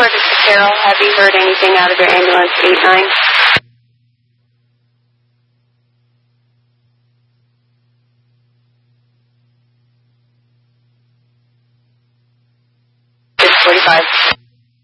Transported to Carroll. Have you heard anything out of your ambulance 89? It's 45.